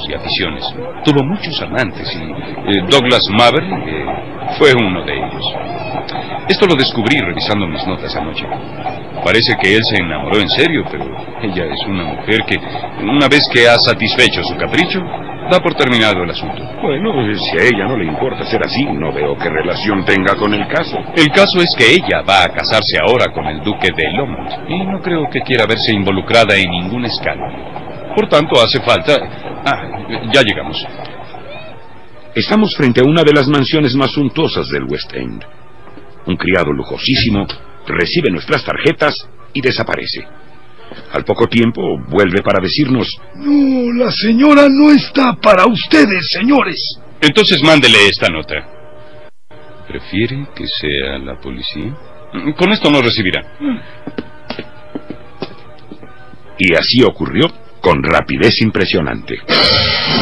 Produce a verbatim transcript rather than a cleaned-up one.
gustos y aficiones. Tuvo muchos amantes y eh, Douglas Maverick eh, fue uno de ellos. Esto lo descubrí revisando mis notas anoche. Parece que él se enamoró en serio, pero ella es una mujer que, una vez que ha satisfecho su capricho, da por terminado el asunto. Bueno, si a ella no le importa ser así, no veo qué relación tenga con el caso. El caso es que ella va a casarse ahora con el duque de Lomond, y no creo que quiera verse involucrada en ningún escándalo. Por tanto, hace falta... Ah, ya llegamos. Estamos frente a una de las mansiones más suntuosas del West End. Un criado lujosísimo recibe nuestras tarjetas y desaparece. Al poco tiempo vuelve para decirnos: No, la señora no está para ustedes, señores. Entonces mándele esta nota. ¿Prefiere que sea la policía? Con esto no recibirá. Y así ocurrió con rapidez impresionante.